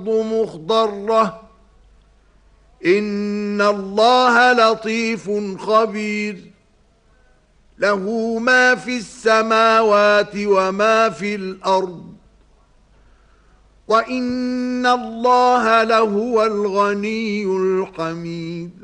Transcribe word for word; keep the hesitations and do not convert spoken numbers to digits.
مخضرة إن الله لطيف خبير له ما في السماوات وما في الأرض وإن الله لهو الغني الحميد